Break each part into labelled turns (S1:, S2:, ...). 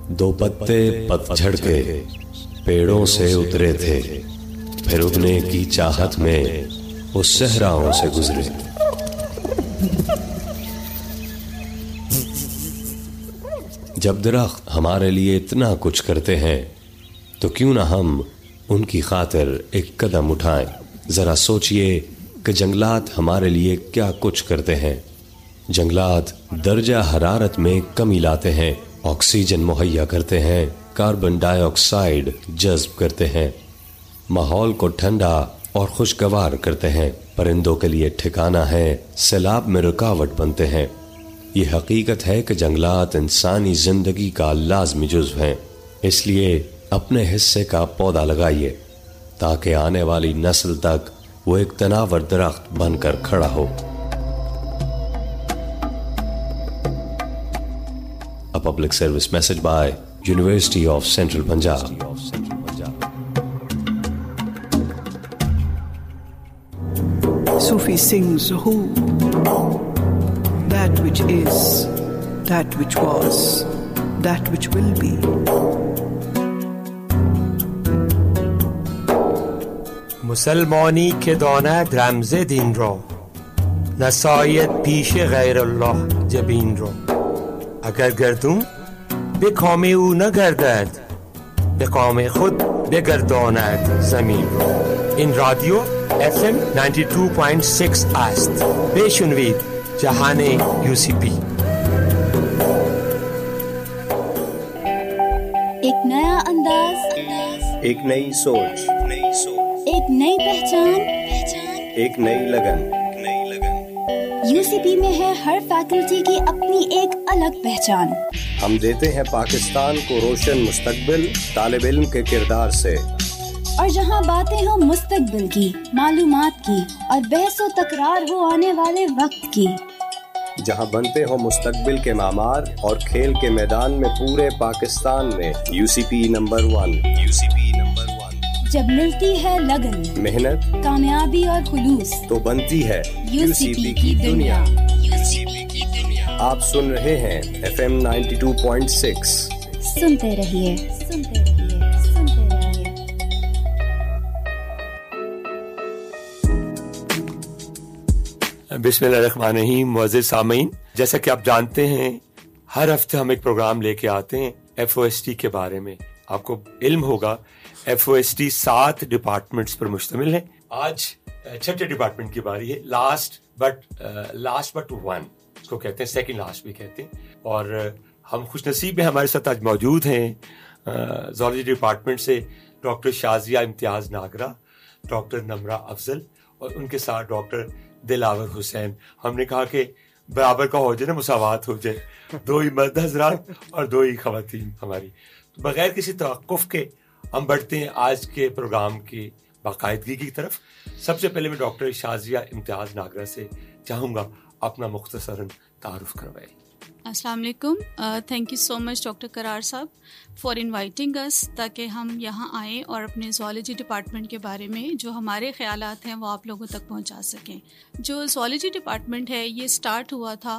S1: दो पत्ते पतझड़ के पेड़ों से उतरे थे, फिर उगने की चाहत में उस सहराओं से गुजरे। जब दरख्त हमारे लिए इतना कुछ करते हैं तो क्यों ना हम उनकी खातिर एक कदम उठाएं। जरा सोचिए कि जंगलात हमारे लिए क्या कुछ करते हैं। जंगलात दर्जा हरारत में कमी लाते हैं, ऑक्सीजन मुहैया करते हैं, कार्बन डाइऑक्साइड जज्ब करते हैं, माहौल को ठंडा और खुशगवार करते हैं, परिंदों के लिए ठिकाना है, सैलाब में रुकावट बनते हैं। ये हकीकत है कि जंगलात इंसानी जिंदगी का लाजमी जुज़्व हैं। इसलिए अपने हिस्से का पौधा लगाइए ताकि आने वाली नस्ल तक वो एक तनावर दरख्त बनकर खड़ा हो। A public service message by University of Central Punjab.
S2: Sufi sings who, that which is, that which was, that which will be.
S3: مسلمانی که داند رمز دین را، نساید پیش غیر الله جبین را. اگر گردون به کام او نگردد، به کام خود بگرداند زمین را. این رادیو FM 92.6 است. بشنوید جهان UCP.
S4: ایک نیا انداز،
S5: ایک نئی سوچ،
S4: ایک نئی پہچان،
S5: ایک نئی لگن۔
S4: UCP میں ہے ہر فیکلٹی کی اپنی ایک الگ پہچان۔
S5: ہم دیتے ہیں پاکستان کو روشن مستقبل طالب علم کے کردار سے،
S4: اور جہاں باتیں ہوں مستقبل کی، معلومات کی، اور بحث و تکرار ہو آنے والے وقت کی،
S5: جہاں بنتے ہوں مستقبل کے معمار اور کھیل کے میدان میں پورے پاکستان میں UCP نمبر 1۔
S4: جب ملتی ہے لگن،
S5: محنت،
S4: کامیابی اور خلوص،
S5: تو بنتی ہے
S4: UCP کی دنیا۔
S5: آپ سن رہے ہیں FM 92.6۔
S4: سنتے رہیے، سنتے رہیے، سنتے رہیے۔
S3: بسم اللہ الرحمن الرحیم۔ معزز سامعین، جیسا کہ آپ جانتے ہیں ہر ہفتے ہم ایک پروگرام لے کے آتے ہیں FOST کے بارے میں۔ آپ کو علم ہوگا FOST 7 ڈپارٹمنٹس پر مشتمل ہے۔ آج چھٹے ڈپارٹمنٹ کی باری ہے، لاسٹ بٹ ون، اس کو کہتے ہیں، سیکنڈ لاسٹ بھی کہتے ہیں۔ اور ہم خوش نصیب ہیں، ہمارے ساتھ آج موجود ہیں زولوجی ڈپارٹمنٹ سے ڈاکٹر شازیہ امتیاز ناگرہ، ڈاکٹر نمرہ افضل، اور ان کے ساتھ ڈاکٹر دلاور حسین۔ ہم نے کہا کہ برابر کا ہو جائے نا، مساوات ہو جائے، 2 ہی مرد حضرات اور 2 ہی خواتین ہماری۔ بغیر کسی توقف کے ہم بڑھتے ہیں آج کے پروگرام کی باقاعدگی کی طرف۔ سب سے پہلے میں ڈاکٹر شازیہ امتیاز ناگرہ سے چاہوں گا اپنا مختصراً تعارف کروائے۔
S6: السلام علیکم۔ Thank you so much doctor قرار صاحب فار انوائٹنگ اس، تاکہ ہم یہاں آئیں اور اپنے زوالوجی ڈپارٹمنٹ کے بارے میں جو ہمارے خیالات ہیں وہ آپ لوگوں تک پہنچا سکیں۔ جو زوالوجی ڈپارٹمنٹ ہے یہ سٹارٹ ہوا تھا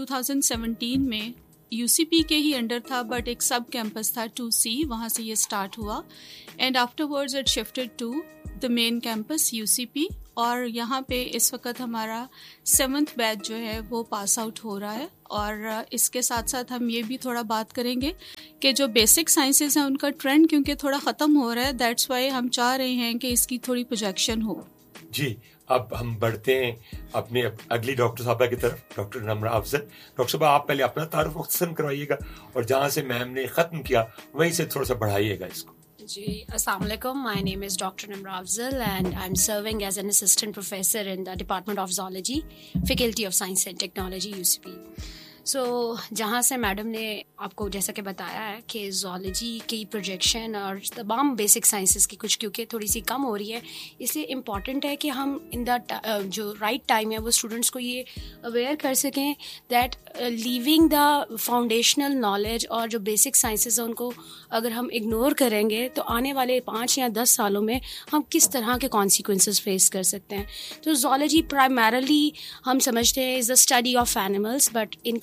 S6: 2017 میں، UCP کے ہی انڈر تھا، بٹ ایک سب کیمپس تھا 2C، وہاں سے یہ سٹارٹ ہوا، and after words it shifted to the main campus UCP، اور یہاں پہ اس وقت ہمارا 7th بیچ جو ہے وہ پاس آؤٹ ہو رہا ہے۔ اور اس کے ساتھ ساتھ ہم یہ بھی تھوڑا بات کریں گے کہ جو بیسک سائنسز ہیں ان کا ٹرینڈ کیونکہ تھوڑا ختم ہو رہا ہے، دیٹس وائی ہم چاہ رہے ہیں کہ اس کی تھوڑی پروجیکشن ہو۔
S3: جی، اب ہم بڑھتے ہیں اپنے اگلی ڈاکٹر صاحبہ کی طرف، ڈاکٹر نمرہ افضل۔ ڈاکٹر صاحبہ آپ پہلے اپنا تعارف مختصر کروائیے گا، اور جہاں سے میم نے ختم کیا وہیں سے تھوڑا سا بڑھائیے گا اس کو۔
S7: جی، السلام علیکم۔ مائی نیم is doctor Nimra Afzal and I am serving as an assistant professor in the department of zoology, faculty of science and technology UCP۔ سو جہاں سے میڈم نے آپ کو جیسا کہ بتایا ہے کہ زولوجی کی پروجیکشن اور تمام بیسک سائنسز کی کچھ کیونکہ تھوڑی سی کم ہو رہی ہے، اس لیے امپورٹنٹ ہے کہ ہم ان دا جو رائٹ ٹائم ہے وہ اسٹوڈنٹس کو یہ اویئر کر سکیں that leaving the foundational knowledge اور جو بیسک سائنسز ہیں ان کو اگر ہم اگنور کریں گے تو آنے والے 5 یا 10 سالوں میں ہم کس طرح کے کانسیکوینسز فیس کر سکتے ہیں۔ تو زولوجی پرائمرلی ہم سمجھتے ہیں از the study of animals, but in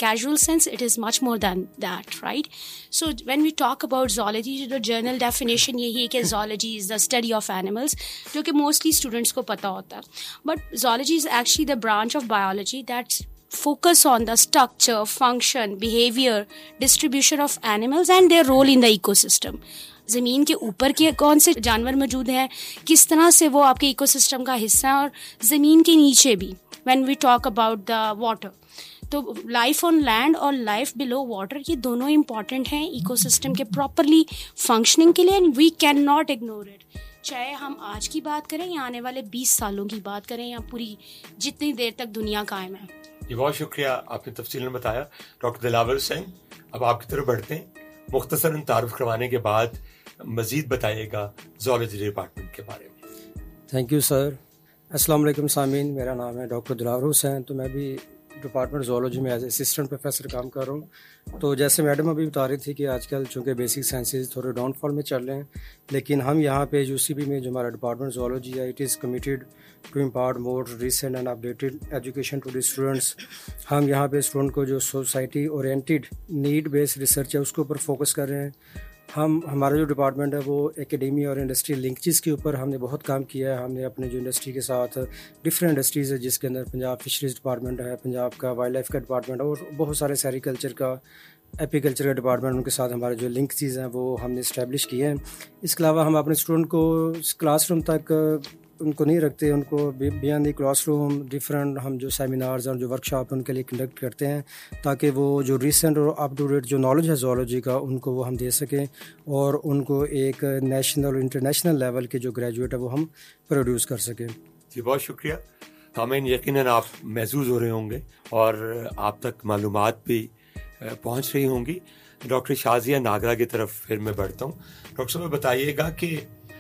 S7: casual sense, it is much more than that, right? So when we talk about zoology, the journal definition یہی ہے کہ zoology is the study of animals, جو کہ mostly students کو پتہ ہوتا ہے. But zoology is actually the branch of biology that focus on the structure, function, behavior, distribution of animals and their role in the ecosystem. زمین کے اوپر کے کون سے جانور موجود ہیں, کس طرح سے وہ آپ کے ایکو سسٹم کا حصہ ہیں, اور زمین کے نیچے بھی when we talk about the water. تو لائف آن لینڈ اور لائف بلو واٹر یہ دونوں امپورٹنٹ ہیں ایکو سسٹم کے پراپرلی فنکشننگ کے لیے, and we can not ignore it. چاہے ہم آج کی بات کریں یا آنے والے 20 سالوں کی بات کریں یا پوری جتنی دیر تک دنیا قائم ہے.
S3: جی بہت شکریہ, آپ نے تفصیل میں بتایا. ڈاکٹر دلاور حسین, اب آپ کی طرف بڑھتے ہیں. مختصراً تعارف کروانے کے بعد مزید بتائیے گا زولوجی ڈپارٹمنٹ کے بارے میں.
S8: Thank you sir. السلام علیکم سامعین, میرا نام ہے ڈاکٹر دلاور حسین. تو میں بھی ڈپارٹمنٹ زولوجی میں ایز اسسٹنٹ پروفیسر کام کر رہا ہوں. تو جیسے میڈم ابھی بتا رہی تھی کہ آج کل چونکہ بیسک سائنسز تھوڑے ڈاؤن فال میں چل رہے ہیں, لیکن ہم یہاں پہ UCB میں جو ہمارا ڈپارٹمنٹ زولوجی ہے, it is committed to impart more recent and updated education to the students. ہم یہاں پہ اسٹوڈنٹ کو جو society oriented need based research ہے اس کے اوپر فوکس کر رہے ہیں. ہمارا جو ڈپارٹمنٹ ہے وہ اکیڈیمی اور انڈسٹری لنکیج کے اوپر ہم نے بہت کام کیا ہے. ہم نے اپنے جو انڈسٹری کے ساتھ ڈفرینٹ انڈسٹریز ہے, جس کے اندر پنجاب فشریز ڈپارٹمنٹ ہے, پنجاب کا وائلڈ لائف کا ڈپارٹمنٹ, اور بہت سارے سیریکلچر کا, ایپیکلچر کا ڈپارٹمنٹ, ان کے ساتھ ہمارے جو لنکیز ہیں وہ ہم نے اسٹیبلش کیے ہیں. اس کے علاوہ ہم اپنے اسٹوڈنٹ کو کلاس روم تک ان کو نہیں رکھتے, ان کو بیان دی کلاس روم ڈفرینٹ ہم جو سیمینارز اور جو ورک شاپ ان کے لیے کنڈکٹ کرتے ہیں, تاکہ وہ جو ریسنٹ اور اپ ٹو ڈیٹ جو نالج ہے زولوجی کا ان کو وہ ہم دے سکیں, اور ان کو ایک نیشنل اور انٹرنیشنل لیول کے جو گریجویٹ ہے وہ ہم پروڈیوس کر سکیں.
S3: جی بہت شکریہ. سامعین, یقیناً آپ محظوظ ہو رہے ہوں گے اور آپ تک معلومات بھی پہنچ رہی ہوں گی. ڈاکٹر شازیہ ناگرا کی طرف پھر میں بڑھتا ہوں. ڈاکٹر صاحب بتائیے گا کہ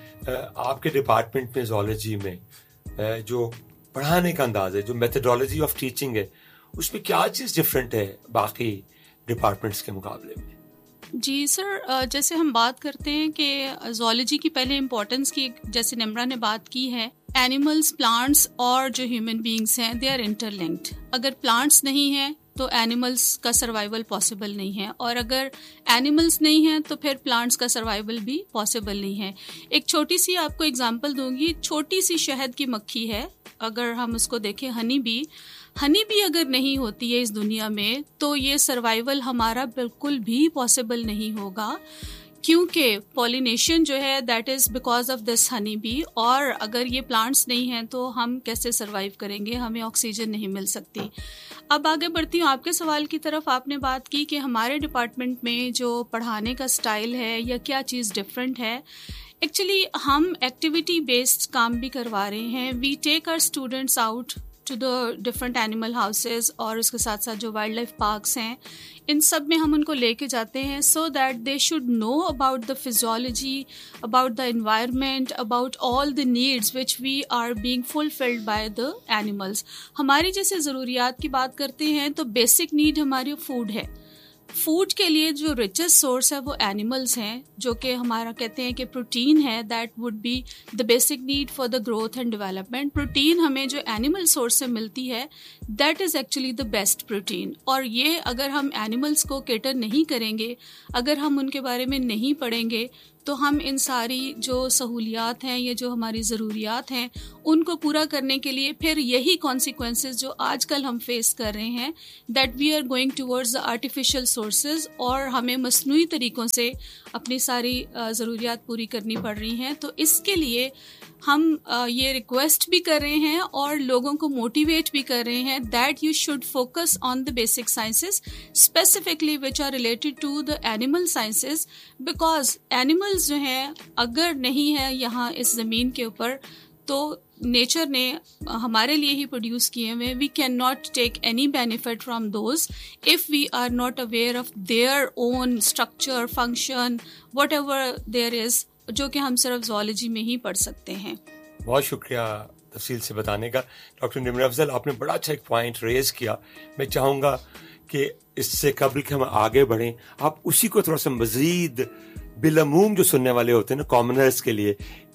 S3: آپ کے ڈپارٹمنٹ میں زولوجی میں جو پڑھانے کا انداز ہے, جو میتھڈالوجی آف ٹیچنگ ہے, اس میں کیا چیز ڈفرینٹ ہے باقی ڈپارٹمنٹس کے مقابلے میں؟
S6: جی سر, جیسے ہم بات کرتے ہیں کہ زولوجی کی پہلے امپورٹنس کی, جیسے نمرا نے بات کی ہے, اینیملز, پلانٹس اور جو ہیومن بینگس ہیں دے آر انٹر لنکڈ. اگر پلانٹس نہیں ہیں تو اینیملز کا سروائیول پاسبل نہیں ہے, اور اگر اینیملز نہیں ہیں تو پھر پلانٹس کا سروائیول بھی پاسبل نہیں ہے. ایک چھوٹی سی آپ کو اگزامپل دوں گی. چھوٹی سی شہد کی مکھی ہے, اگر ہم اس کو دیکھیں, ہنی بی اگر نہیں ہوتی ہے اس دنیا میں تو یہ سروائیول ہمارا بالکل بھی پاسبل نہیں ہوگا, کیونکہ پولینیشن جو ہے that is because of this honey bee. اور اگر یہ پلانٹس نہیں ہیں تو ہم کیسے سروائیو کریں گے, ہمیں آکسیجن نہیں مل سکتی. اب آگے بڑھتی ہوں آپ کے سوال کی طرف. آپ نے بات کی کہ ہمارے ڈپارٹمنٹ میں جو پڑھانے کا سٹائل ہے یا کیا چیز ڈفرینٹ ہے. ایکچولی ہم ایکٹیویٹی بیسڈ کام بھی کروا رہے ہیں. وی ٹیک are students out to the different animal houses, اور اس کے ساتھ ساتھ جو وائلڈ لائف پارکس ہیں ان سب میں ہم ان کو لے کے جاتے ہیں, so that they should know about the physiology, about the environment, about all the needs which we are being fulfilled by the animals. ہماری جیسے ضروریات کی بات کرتے ہیں تو بیسک نیڈ ہماری فوڈ ہے. فوڈ کے لیے جو ریچسٹ سورس ہے وہ اینیملس ہیں, جو کہ ہمارا کہتے ہیں کہ پروٹین ہے, that would be the basic need for the growth and development. Protein ہمیں جو اینیمل سورس سے ملتی ہے that is actually the best protein. اور یہ اگر ہم اینیملس کو کیٹر نہیں کریں گے, اگر ہم ان کے بارے میں نہیں پڑھیں گے, تو ہم ان ساری جو سہولیات ہیں یا جو ہماری ضروریات ہیں ان کو پورا کرنے کے لیے پھر یہی کانسیکوینسز جو آج کل ہم فیس کر رہے ہیں, that we are going towards the artificial sources, اور ہمیں مصنوعی طریقوں سے اپنی ساری ضروریات پوری کرنی پڑ رہی ہیں. تو اس کے لیے ہم یہ ریکویسٹ بھی کر رہے ہیں اور لوگوں کو موٹیویٹ بھی کر رہے ہیں that you should focus on the basic sciences specifically which are related to the animal sciences, because animals جو ہیں اگر نہیں ہے یہاں اس زمین کے اوپر تو نیچر نے ہمارے لیے ہی پروڈیوس کیے ہوئے, we can not take any benefit from those if we are not aware of their own structure, function, what ever there از, جو کہ ہم صرف زولوجی میں ہی پڑھ سکتے ہیں.
S3: بہت شکریہ تفصیل سے بتانے کا. ڈاکٹر نمرا افضل, آپ نے بڑا اچھا ایک پوائنٹ ریز کیا. میں چاہوں گا کہ اس سے قبل کہ ہم آگے بڑھیں آپ اسی کو تھوڑا سا مزید بالعموم جو سننے والے ہوتے ہیں نا, کامنرز کے لیے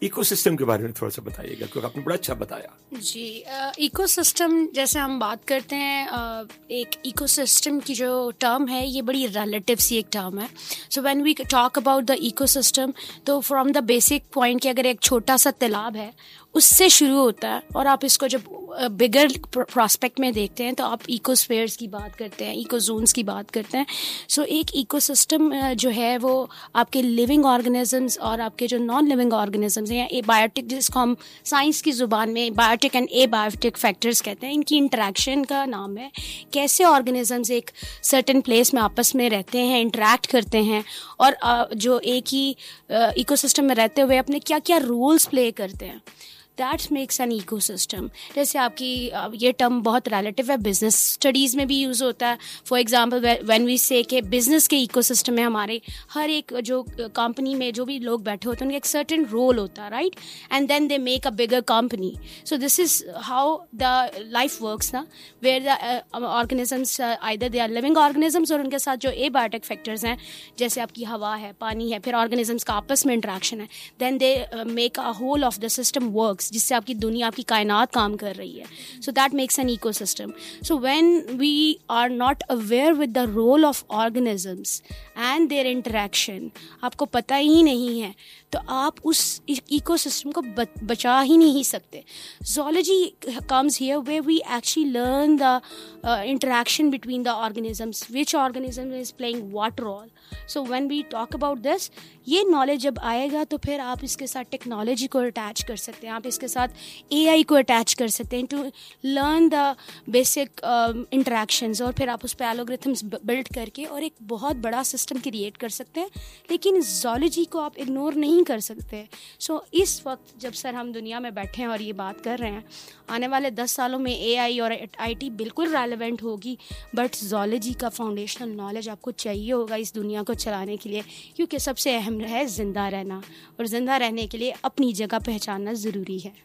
S3: ایکو سسٹم کے بارے میں تھوڑا سا بتائیے گا کیونکہ آپ نے بڑا اچھا بتایا.
S7: جی ایکو سسٹم جیسے ہم بات کرتے ہیں ایک ایکو سسٹم کی جو ٹرم ہے یہ بڑی ریلیٹیو سی ایک ٹرم ہے. So when we talk about the eco system تو فرام دا بیسک پوائنٹ کہ اگر ایک چھوٹا سا تالاب ہے اس سے شروع ہوتا ہے اور آپ اس کو جب بگر پراسپیکٹ میں دیکھتے ہیں تو آپ ایکو اسفیئرس کی بات کرتے ہیں, ایکو زونس کی بات کرتے ہیں. سو ایک ایکو سسٹم جو ہے وہ آپ کے لیونگ آرگنزمس اور آپ کے جو نان لیونگ آرگنزمس ہیں یا بایوٹک جس کو ہم سائنس کی زبان میں biotic and a biotic factors کہتے ہیں, ان کی انٹریکشن کا نام ہے. کیسے آرگنزمس ایک سرٹن پلیس میں آپس میں رہتے ہیں, انٹریکٹ کرتے ہیں اور جو ایک ہی ایکو سسٹم میں رہتے ہوئے اپنے کیا کیا رولس پلے کرتے ہیں. That makes an eco system. جیسے آپ کی یہ ٹرم بہت ریلیٹیو ہے, بزنس اسٹڈیز میں بھی یوز ہوتا ہے. فار ایگزامپل وین وی سے کہ بزنس کے ایکو سسٹم میں ہمارے ہر ایک جو کمپنی میں جو بھی لوگ بیٹھے ہوتے ہیں ان کا ایک سرٹن رول ہوتا ہے, right, and then they make a bigger company. So this is how the life works نا, where the organisms either they are living organisms اور ان کے ساتھ جو اے بایوٹک فیکٹرز ہیں جیسے آپ کی ہوا ہے, پانی ہے, پھر آرگنزمس کا آپس میں انٹریکشن ہے, دین they make a whole of the system works جس سے آپ کی دنیا, آپ کی کائنات کام کر رہی ہے. So that makes an eco system. So when we are not aware with the role of organisms and their interaction, آپ کو پتہ ہی نہیں ہے تو آپ اس ایکو سسٹم کو بچا ہی نہیں سکتے. Zoology comes here where we actually learn the interaction between the organisms, which organism is playing what role. So when we talk about this, یہ نالج جب آئے گا تو پھر آپ اس کے ساتھ ٹیکنالوجی کو اٹیچ کر سکتے ہیں, آپ اس کے ساتھ اے آئی کو اٹیچ کر سکتے ہیں to learn the basic interactions, اور پھر آپ اس پہ الگورتھمس بلڈ کر کے اور ایک بہت بڑا سسٹم کریٹ کر سکتے ہیں. لیکن زولوجی کو آپ اگنور نہیں کر سکتے. سو اس وقت جب سر ہم دنیا میں بیٹھے ہیں اور یہ بات کر رہے ہیں, آنے والے 10 سالوں میں اے آئی اور آئی ٹی بالکل ریلیونٹ ہوگی, بٹ زولوجی کا فاؤنڈیشنل نالج آپ کو چاہیے ہوگا اس دنیا کو چلانے کے لیے, کیونکہ سب سے اہم ہے زندہ رہنا, اور زندہ رہنے کے لیے اپنی جگہ پہچاننا ضروری ہے.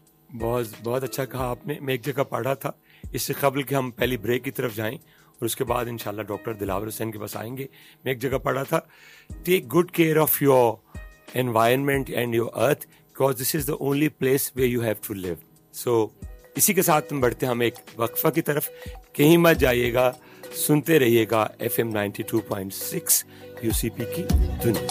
S3: بہت اچھا کہا آپ نے. میں ایک جگہ پڑھا تھا, اس سے قبل کہ ہم پہلی بریک کی طرف جائیں اور اس کے بعد انشاءاللہ ڈاکٹر دلاور حسین کے پاس آئیں گے, میں ایک جگہ پڑھا تھا, take good care of your environment and your earth because this is the only place where you have to live. So اسی کے ساتھ ہم بڑھتے ہیں ہم ایک وقفہ کی طرف. کہیں مت جائیے گا, سنتے رہیے گا FM 92.6 UCP کی دنیا.